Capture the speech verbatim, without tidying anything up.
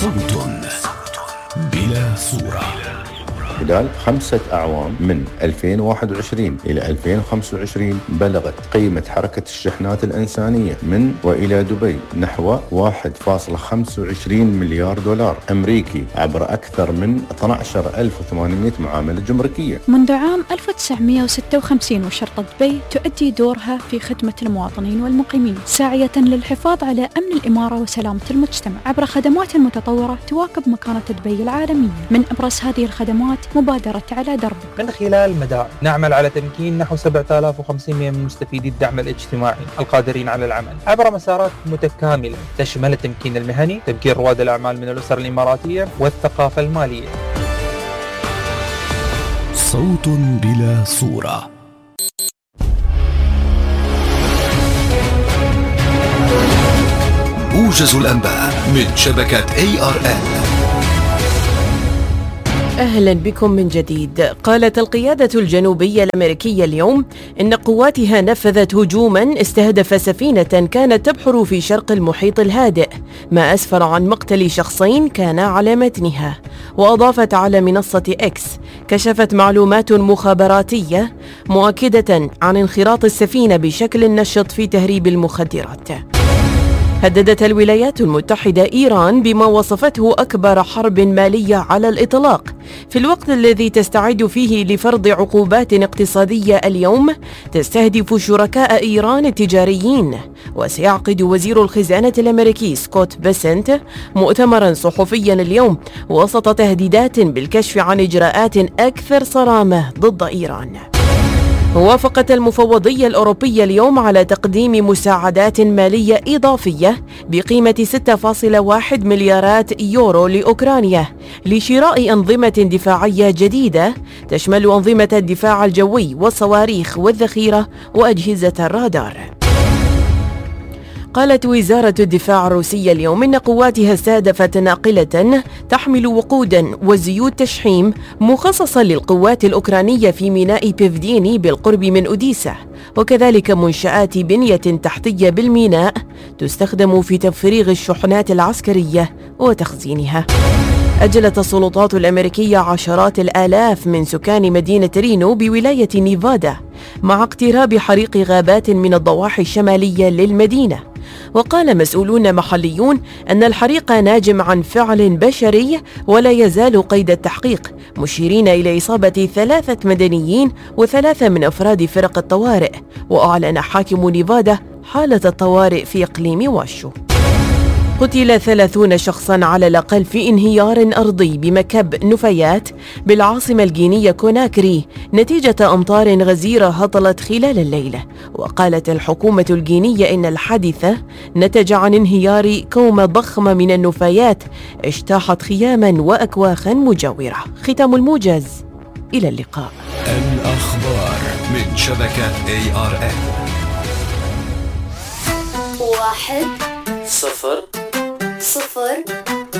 صوت بلا صورة. خلال خمسة أعوام من ألفين وواحد وعشرين إلى ألفين وخمسة وعشرين بلغت قيمة حركة الشحنات الإنسانية من وإلى دبي نحو واحد فاصلة خمسة وعشرين مليار دولار أمريكي عبر أكثر من اثني عشر ألف وثمانمئة معاملة جمركية. منذ عام ألف وتسعمئة وستة وخمسين وشرطة دبي تؤدي دورها في خدمة المواطنين والمقيمين، ساعية للحفاظ على أمن الإمارة وسلامة المجتمع عبر خدمات متطورة تواكب مكانة دبي العالمية. من أبرز هذه الخدمات مبادرة على درب. من خلال مدار نعمل على تمكين نحو سبعة آلاف وخمسمئة من مستفيدي الدعم الاجتماعي القادرين على العمل عبر مسارات متكاملة تشمل التمكين المهني، تمكين رواد الأعمال من الأسر الإماراتية، والثقافة المالية. صوت بلا صورة. موجز الأنباء من شبكة إيه آر إل. أهلا بكم من جديد. قالت القيادة الجنوبية الأمريكية اليوم إن قواتها نفذت هجوما استهدف سفينة كانت تبحر في شرق المحيط الهادئ، ما أسفر عن مقتل شخصين كانا على متنها. وأضافت على منصة إكس: كشفت معلومات مخابراتية مؤكدة عن انخراط السفينة بشكل نشط في تهريب المخدرات. هددت الولايات المتحدة إيران بما وصفته أكبر حرب مالية على الإطلاق، في الوقت الذي تستعد فيه لفرض عقوبات اقتصادية اليوم تستهدف شركاء إيران التجاريين. وسيعقد وزير الخزانة الأمريكي سكوت بيسنت مؤتمرا صحفيا اليوم وسط تهديدات بالكشف عن إجراءات أكثر صرامة ضد إيران. وافقت المفوضية الأوروبية اليوم على تقديم مساعدات مالية إضافية بقيمة ستة فاصلة واحد مليارات يورو لأوكرانيا لشراء أنظمة دفاعية جديدة تشمل أنظمة الدفاع الجوي والصواريخ والذخيرة وأجهزة الرادار. قالت وزارة الدفاع الروسية اليوم إن قواتها استهدفت ناقلة تحمل وقودا وزيوت تشحيم مخصصة للقوات الأوكرانية في ميناء بيفديني بالقرب من أوديسا، وكذلك منشآت بنية تحتية بالميناء تستخدم في تفريغ الشحنات العسكرية وتخزينها. أجلت السلطات الأمريكية عشرات الآلاف من سكان مدينة رينو بولاية نيفادا مع اقتراب حريق غابات من الضواحي الشمالية للمدينة. وقال مسؤولون محليون أن الحريق ناجم عن فعل بشري ولا يزال قيد التحقيق، مشيرين إلى إصابة ثلاثة مدنيين وثلاثة من أفراد فرق الطوارئ. وأعلن حاكم نيفادا حالة الطوارئ في إقليم واشو. قتل ثلاثون شخصاً على الأقل في انهيار أرضي بمكب نفايات بالعاصمة الجينية كوناكري نتيجة أمطار غزيرة هطلت خلال الليل. وقالت الحكومة الجينية إن الحادثة نتج عن انهيار كومة ضخمة من النفايات اجتاحت خياماً وأكواخاً مجاورة. ختام الموجز، إلى اللقاء. الأخبار من شبكة إيه آر إل. واحد صفر صفر